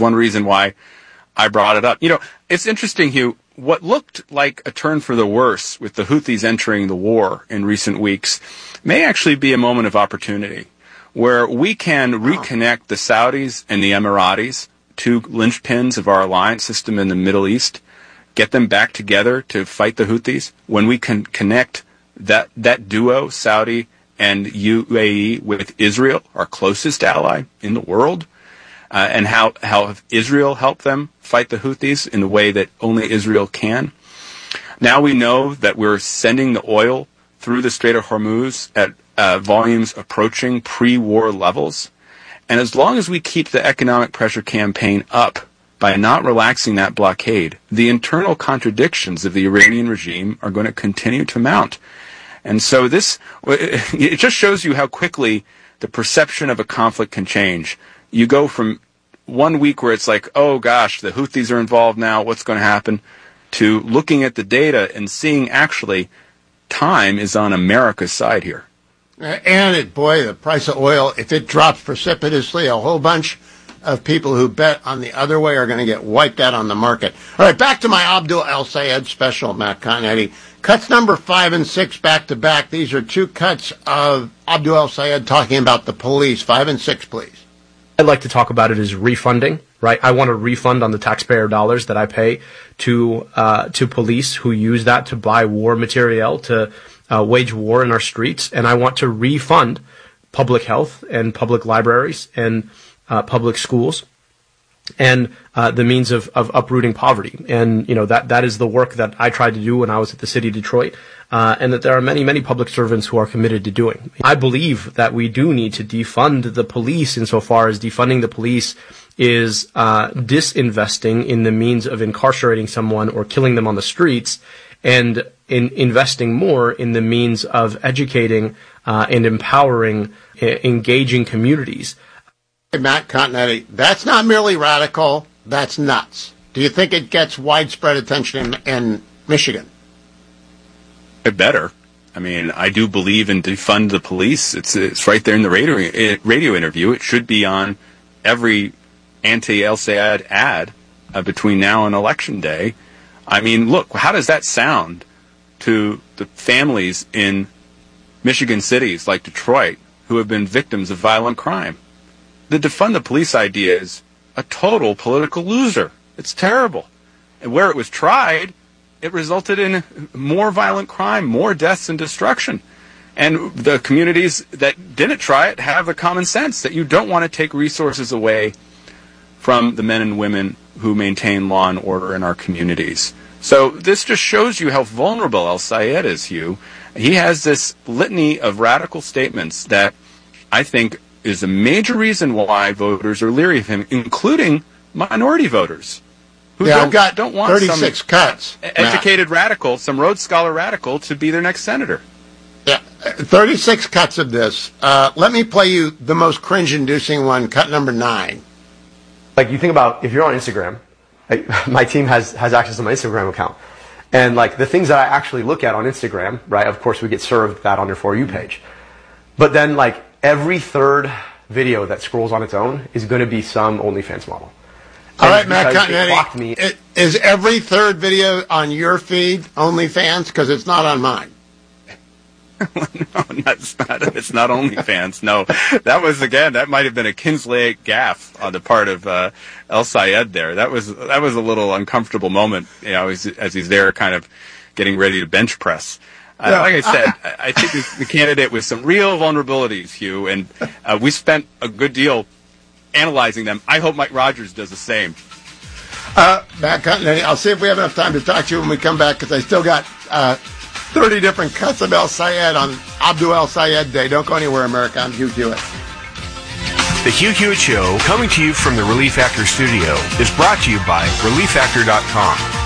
one reason why I brought it up. It's interesting, Hugh. What looked like a turn for the worse with the Houthis entering the war in recent weeks may actually be a moment of opportunity where we can reconnect the Saudis and the Emiratis, two linchpins of our alliance system in the Middle East, get them back together to fight the Houthis. When we can connect that duo, Saudi and UAE, with Israel, our closest ally in the world, and how Israel helped them fight the Houthis in the way that only Israel can. Now we know that we're sending the oil through the Strait of Hormuz at volumes approaching pre-war levels. And as long as we keep the economic pressure campaign up by not relaxing that blockade, the internal contradictions of the Iranian regime are going to continue to mount. And so it just shows you how quickly the perception of a conflict can change. You go from 1 week where it's like, oh gosh, the Houthis are involved now, what's going to happen, to looking at the data and seeing actually time is on America's side here. And the price of oil, if it drops precipitously, a whole bunch of people who bet on the other way are going to get wiped out on the market. All right, back to my Abdul El-Sayed special, Matt Continetti. Cuts number 5 and 6 back to back. These are two cuts of Abdul El-Sayed talking about the police. 5 and 6, please. I'd like to talk about it as refunding, right? I want a refund on the taxpayer dollars that I pay to police who use that to buy war material, to wage war in our streets. And I want to refund public health and public libraries and public schools and the means of uprooting poverty. And, that is the work that I tried to do when I was at the city of Detroit, and that there are many, many public servants who are committed to doing. I believe that we do need to defund the police insofar as defunding the police is disinvesting in the means of incarcerating someone or killing them on the streets, and in investing more in the means of educating and empowering, engaging communities. Matt Continetti, that's not merely radical, that's nuts. Do you think it gets widespread attention in Michigan? It better. I mean, I do believe in defund the police. It's right there in the radio interview. It should be on every anti-El-Sayed ad between now and Election Day. I mean, look, how does that sound to the families in Michigan cities like Detroit who have been victims of violent crime? The defund the police idea is a total political loser. It's terrible. And where it was tried, it resulted in more violent crime, more deaths and destruction. And the communities that didn't try it have the common sense that you don't want to take resources away from the men and women who maintain law and order in our communities. So this just shows you how vulnerable El-Sayed is, Hugh. He has this litany of radical statements that I think is a major reason why voters are leery of him, including minority voters who don't want 36 some cuts, educated radical, some Rhodes Scholar radical to be their next senator. Yeah, 36 cuts of this. Let me play you the most cringe-inducing one, cut number 9. Like, you think about, if you're on Instagram, my team has access to my Instagram account. And, the things that I actually look at on Instagram, right, of course we get served that on your For You page. But then, every third video that scrolls on its own is going to be some OnlyFans model. All right, Matt Continetti, is every third video on your feed OnlyFans? Because it's not on mine. No, it's not OnlyFans. No, that might have been a Kinsley gaffe on the part of El-Sayed there. That was a little uncomfortable moment, as he's there kind of getting ready to bench press. Like I said, I think he's the candidate with some real vulnerabilities, Hugh, and we spent a good deal analyzing them. I hope Mike Rogers does the same. Matt Continetti, I'll see if we have enough time to talk to you when we come back, because I still got 30 different cuts of El-Sayed on Abdul El-Sayed Day. Don't go anywhere, America. I'm Hugh Hewitt. The Hugh Hewitt Show, coming to you from the Relief Factor studio, is brought to you by ReliefFactor.com.